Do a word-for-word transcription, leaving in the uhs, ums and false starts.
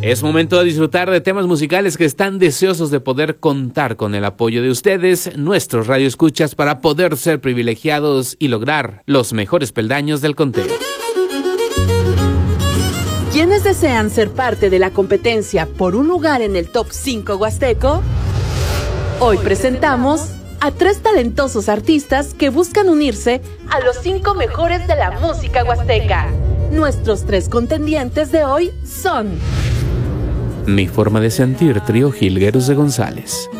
Es momento de disfrutar de temas musicales que están deseosos de poder contar con el apoyo de ustedes, nuestros radioescuchas, para poder ser privilegiados y lograr los mejores peldaños del conteo. ¿Quiénes desean ser parte de la competencia por un lugar en el Top cinco Huasteco? Hoy presentamos a tres talentosos artistas que buscan unirse a los cinco mejores de la música huasteca. Nuestros tres contendientes de hoy son... Mi forma de sentir, trío Jilgueros de González.